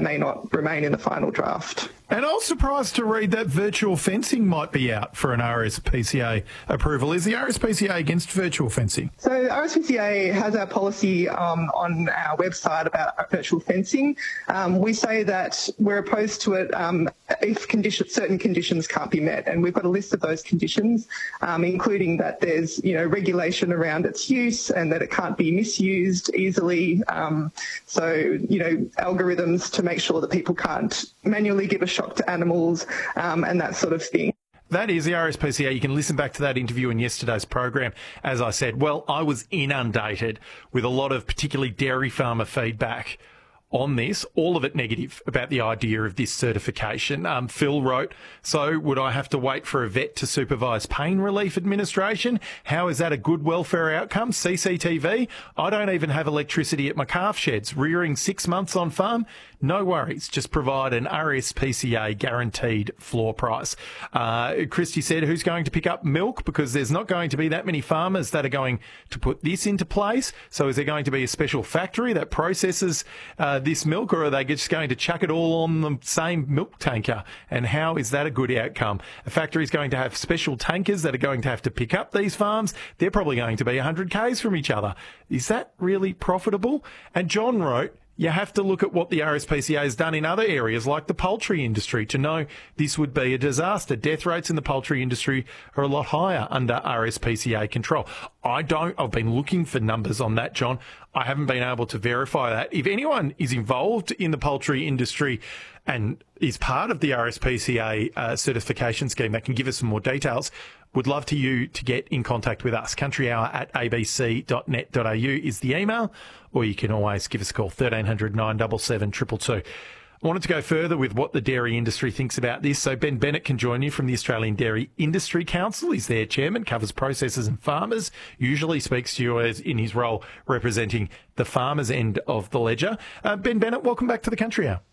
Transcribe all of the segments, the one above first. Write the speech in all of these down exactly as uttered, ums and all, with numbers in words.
may not remain in the final draft. And I was surprised to read that virtual fencing might be out for an R S P C A approval. Is the R S P C A against virtual fencing? So R S P C A has our policy um, on our website about virtual fencing. Um, we say that we're opposed to it um, if condition, certain conditions can't be met, and we've got a list of those conditions, um, including that there's you know regulation around its use and that it can't be misused easily. Um, so you know algorithms to make sure that people can't manually give a shock to animals um, and that sort of thing. That is the R S P C A. You can listen back to that interview in yesterday's program. As I said, well, I was inundated with a lot of particularly dairy farmer feedback on this, all of it negative about the idea of this certification. Um, Phil wrote, so would I have to wait for a vet to supervise pain relief administration? How is that a good welfare outcome? C C T V? I don't even have electricity at my calf sheds. Rearing six months on farm? No worries. Just provide an R S P C A guaranteed floor price. Uh, Christy said, who's going to pick up milk? Because there's not going to be that many farmers that are going to put this into place. So is there going to be a special factory that processes uh, this milk, or are they just going to chuck it all on the same milk tanker? And how is that a good outcome? A factory is going to have special tankers that are going to have to pick up these farms. They're probably going to be one hundred kays from each other. Is that really profitable? And John wrote, you have to look at what the R S P C A has done in other areas like the poultry industry to know this would be a disaster. Death rates in the poultry industry are a lot higher under R S P C A control. I don't, I've been looking for numbers on that, John. I haven't been able to verify that. If anyone is involved in the poultry industry and is part of the R S P C A uh, certification scheme that can give us some more details, would love to you to get in contact with us. country hour at a b c dot net dot a u is the email, or you can always give us a call, thirteen hundred nine seven seven two two two. I wanted to go further with what the dairy industry thinks about this. So Ben Bennett can join you from the Australian Dairy Industry Council. He's their chairman, covers processors and farmers, usually speaks to you as in his role representing the farmers' end of the ledger. Uh, Ben Bennett, welcome back to the Country Hour.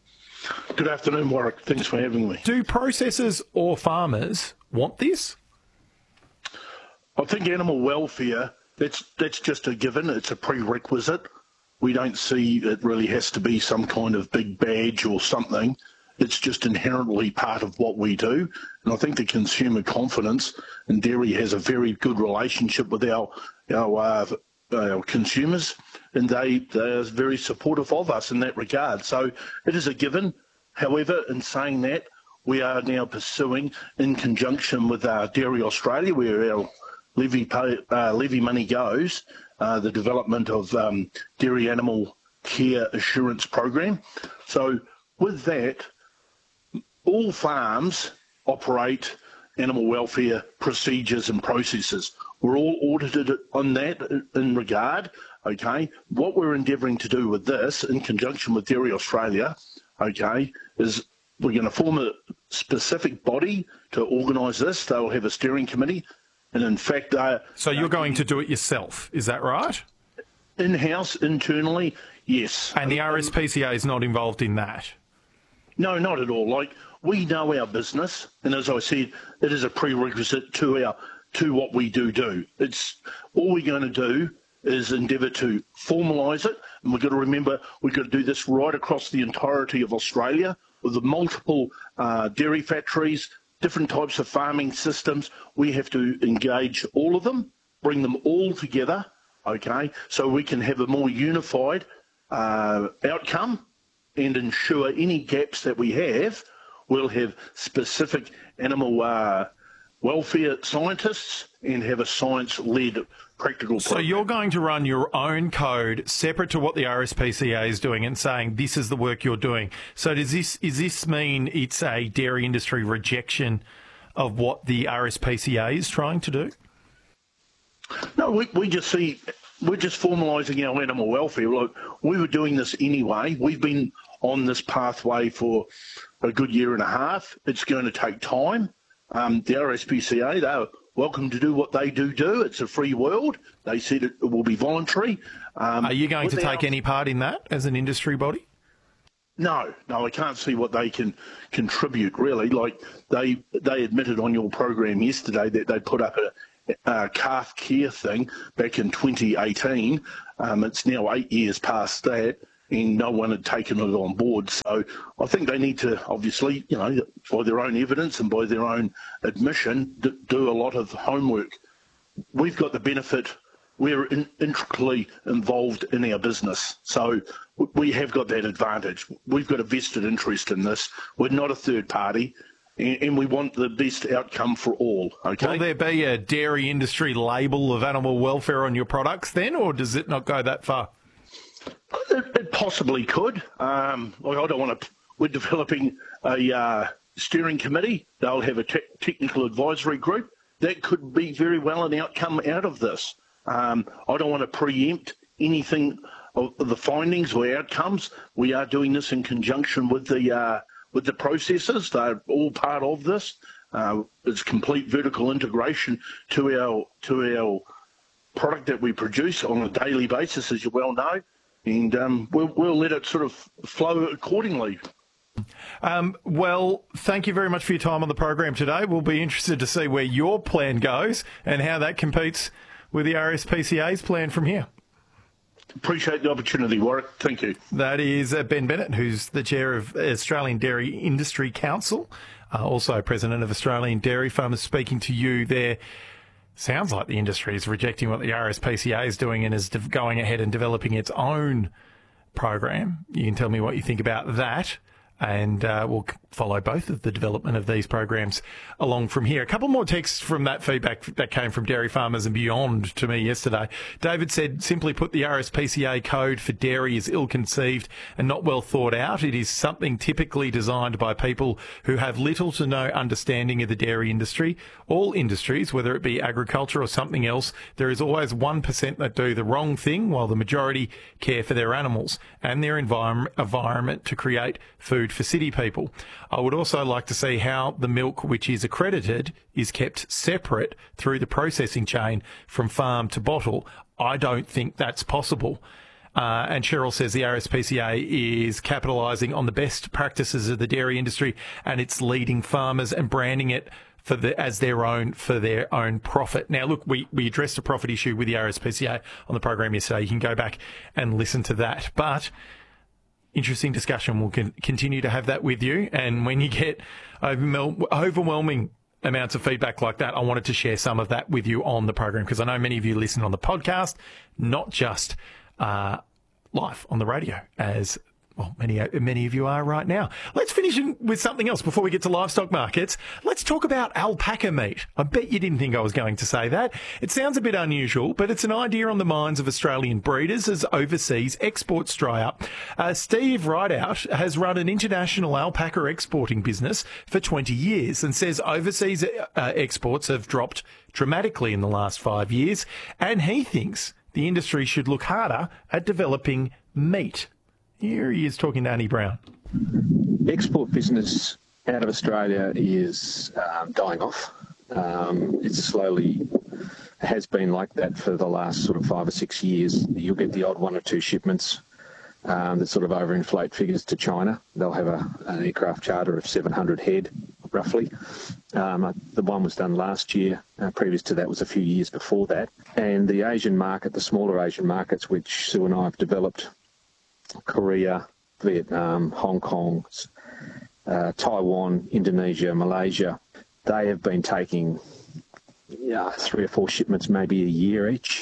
Good afternoon, Warwick. Thanks for having me. Do processors or farmers want this? I think animal welfare, that's that's just a given. It's a prerequisite. We don't see it really has to be some kind of big badge or something. It's just inherently part of what we do. And I think the consumer confidence in dairy has a very good relationship with our our, uh, our consumers, and they, they are very supportive of us in that regard. So it is a given. However, in saying that, we are now pursuing, in conjunction with uh, Dairy Australia, where our levy, pay, uh, levy money goes, uh, the development of um, dairy animal care assurance program. So with that, all farms operate animal welfare procedures and processes. We're all audited on that in regard, okay? What we're endeavouring to do with this, in conjunction with Dairy Australia, okay, is we're going to form a specific body to organise this. They'll have a steering committee. And in fact, uh, so you're going to do it yourself, is that right? In-house, internally, yes. And the R S P C A is not involved in that? No, not at all. Like, we know our business, and as I said, it is a prerequisite to our to what we do do. It's all we're going to do is endeavour to formalise it, and we've got to remember we've got to do this right across the entirety of Australia with the multiple uh, dairy factories, different types of farming systems. We have to engage all of them, bring them all together, okay, so we can have a more unified uh, outcome and ensure any gaps that we have, we'll have specific animal uh, welfare scientists and have a science-led practical program. So you're going to run your own code separate to what the R S P C A is doing and saying this is the work you're doing. So does this, does this mean it's a dairy industry rejection of what the R S P C A is trying to do? No, we, we just see, we're just formalising our animal welfare. Look, we were doing this anyway. We've been on this pathway for a good year and a half. It's going to take time. Um, the R S P C A, they're welcome to do what they do do. It's a free world. They said it will be voluntary. Um, Are you going to take any part in that as an industry body? No, no, I can't see what they can contribute, really. Like, they they admitted on your program yesterday that they put up a, a calf care thing back in twenty eighteen. Um, it's now eight years past that. and no one had taken it on board. So I think they need to, obviously, you know, by their own evidence and by their own admission, do a lot of homework. We've got the benefit, we're in, intricately involved in our business. So we have got that advantage. We've got a vested interest in this. We're not a third party, and, and we want the best outcome for all, okay? Will there be a dairy industry label of animal welfare on your products then, or does it not go that far? It, it possibly could. Um, I don't want to. We're developing a uh, steering committee. They'll have a te- technical advisory group. That could be very well an outcome out of this. Um, I don't want to preempt anything of the findings or outcomes. We are doing this in conjunction with the uh, with the processors. They're all part of this. Uh, it's complete vertical integration to our to our product that we produce on a daily basis, as you well know. And um, we'll, we'll let it sort of flow accordingly. Um, well, thank you very much for your time on the program today. We'll be interested to see where your plan goes and how that competes with the R S P C A's plan from here. Appreciate the opportunity, Warwick. Thank you. That is uh, Ben Bennett, who's the chair of Australian Dairy Industry Council, uh, also president of Australian Dairy Farmers, speaking to you there. Sounds like the industry is rejecting what the R S P C A is doing and is de- going ahead and developing its own program. You can tell me what you think about that, and uh, we'll follow both of the development of these programs along from here. A couple more texts from that feedback that came from dairy farmers and beyond to me yesterday. David said, simply put, the R S P C A code for dairy is ill-conceived and not well thought out. It is something typically designed by people who have little to no understanding of the dairy industry. All industries, whether it be agriculture or something else, there is always one percent that do the wrong thing while the majority care for their animals and their environment, environment to create food for city people. I would also like to see how the milk which is accredited is kept separate through the processing chain from farm to bottle. I don't think that's possible. Uh, and Cheryl says the R S P C A is capitalising on the best practices of the dairy industry and it's leading farmers and branding it for the, as their own, for their own profit. Now, look, we, we addressed a profit issue with the R S P C A on the program yesterday. You can go back and listen to that. But interesting discussion. We'll con- continue to have that with you. And when you get overwhelming amounts of feedback like that, I wanted to share some of that with you on the program because I know many of you listen on the podcast, not just uh, live on the radio, as well, many many of you are right now. Let's finish with something else before we get to livestock markets. Let's talk about alpaca meat. I bet you didn't think I was going to say that. It sounds a bit unusual, but it's an idea on the minds of Australian breeders as overseas exports dry up. Uh, Steve Rideout has run an international alpaca exporting business for twenty years and says overseas uh, exports have dropped dramatically in the last five years, and he thinks the industry should look harder at developing meat. Here he is talking to Annie Brown. Export business out of Australia is um, dying off. Um, it's slowly has been like that for the last sort of five or six years. You'll get the odd one or two shipments um, that sort of overinflate figures to China. They'll have a, an aircraft charter of seven hundred head, roughly. Um, the one was done last year. Uh, previous to that was a few years before that. And the Asian market, the smaller Asian markets, which Sue and I have developed, Korea, Vietnam, Hong Kong, uh, Taiwan, Indonesia, Malaysia, they have been taking yeah, three or four shipments, maybe a year each.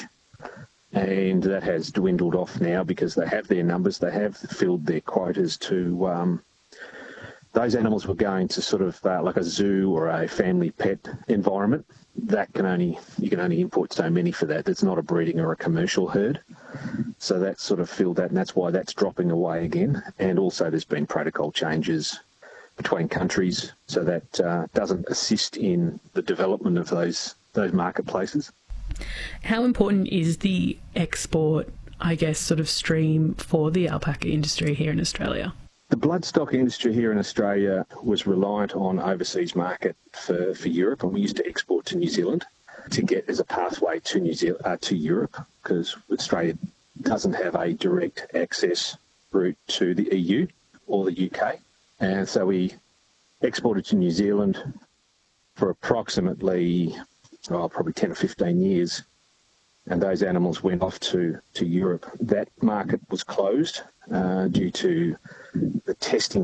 And that has dwindled off now because they have their numbers, they have filled their quotas to... Um, those animals were going to sort of uh, like a zoo or a family pet environment. That can only, you can only import so many for that. It's not a breeding or a commercial herd. So that's sort of filled that, and that's why that's dropping away again. And also there's been protocol changes between countries, so that uh, doesn't assist in the development of those those marketplaces. How important is the export, I guess, sort of stream for the alpaca industry here in Australia? The bloodstock industry here in Australia was reliant on overseas market for, for Europe, and we used to export to New Zealand to get as a pathway to New Zealand, uh, to Europe, because Australia doesn't have a direct access route to the E U or the U K. And so we exported to New Zealand for approximately, oh, probably ten or fifteen years. and those animals went off to, to Europe. That market was closed uh, due to the testing